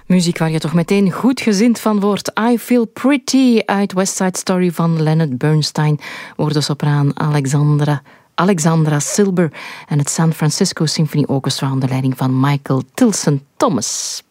Muziek waar je toch meteen goedgezind van wordt. I Feel Pretty uit West Side Story van Leonard Bernstein. Worden sopraan Alexandra Silber en het San Francisco Symphony Orchestra onder leiding van Michael Tilson Thomas.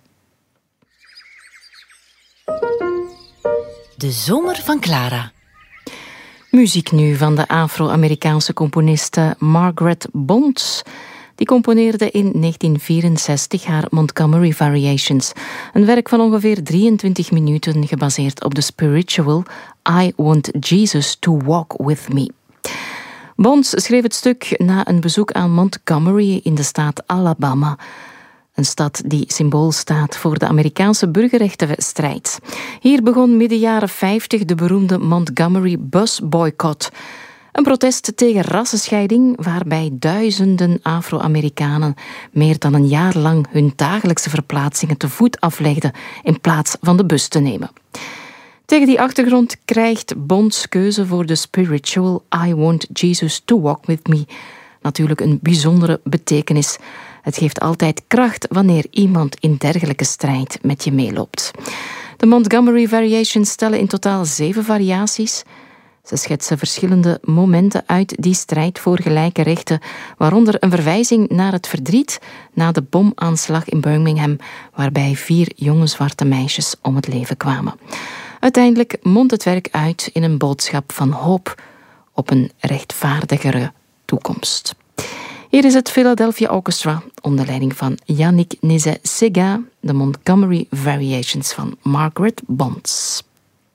De zomer van Clara. Muziek nu van de Afro-Amerikaanse componiste Margaret Bonds. Die componeerde in 1964 haar Montgomery Variations. Een werk van ongeveer 23 minuten gebaseerd op de spiritual I Want Jesus to Walk With Me. Bonds schreef het stuk na een bezoek aan Montgomery in de staat Alabama. Een stad die symbool staat voor de Amerikaanse burgerrechtenstrijd. Hier begon midden jaren 50 de beroemde Montgomery Bus Boycott. Een protest tegen rassenscheiding waarbij duizenden Afro-Amerikanen meer dan een jaar lang hun dagelijkse verplaatsingen te voet aflegden in plaats van de bus te nemen. Tegen die achtergrond krijgt Bonds keuze voor de spiritual I Want Jesus to Walk With Me natuurlijk een bijzondere betekenis. Het geeft altijd kracht wanneer iemand in dergelijke strijd met je meeloopt. De Montgomery Variations stellen in totaal 7 variaties. Ze schetsen verschillende momenten uit die strijd voor gelijke rechten, waaronder een verwijzing naar het verdriet na de bomaanslag in Birmingham, waarbij 4 jonge zwarte meisjes om het leven kwamen. Uiteindelijk mondt het werk uit in een boodschap van hoop op een rechtvaardigere toekomst. Hier is het Philadelphia Orchestra onder leiding van Yannick Nézet-Séguin, de Montgomery Variations van Margaret Bonds.